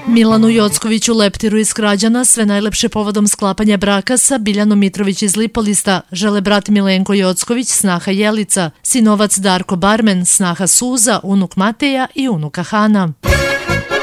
Milanu Jockoviću leptiru iz Krađana sve najlepše povodom sklapanja braka sa Biljanom Mitrović iz Lipolista žele brat Milenko Jocković, snaha Jelica, sinovac Darko Barmen, snaha Suza, unuk Mateja i unuka Hana.